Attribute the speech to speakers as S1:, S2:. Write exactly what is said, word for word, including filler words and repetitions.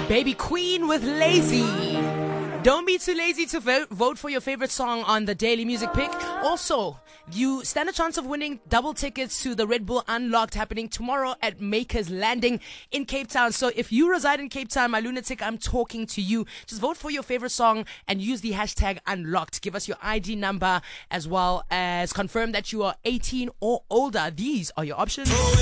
S1: Baby Queen with Lazy. Don't be too lazy to vote, vote for your favorite song on the Daily Music Pick. Also, you stand a chance of winning double tickets to the Red Bull Unlocked happening tomorrow at Makers Landing in Cape Town. So if you reside in Cape Town, my lunatic, I'm talking to you. Just vote for your favorite song and use the hashtag Unlocked. Give us your I D number as well as confirm that you are eighteen or older. These are your options.